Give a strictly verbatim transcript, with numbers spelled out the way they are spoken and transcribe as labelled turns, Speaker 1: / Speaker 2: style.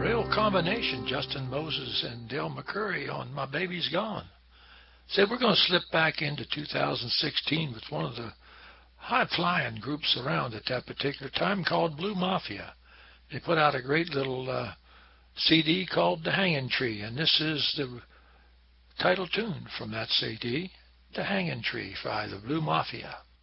Speaker 1: real combination, Justin Moses and Dale McCurry on My Baby's Gone. Said we're going to slip back into two thousand sixteen with one of the high-flying groups around at that particular time called Blue Mafia. They put out a great little uh, C D called The Hanging Tree, and this is the title tune from that C D, The Hanging Tree by the Blue Mafia.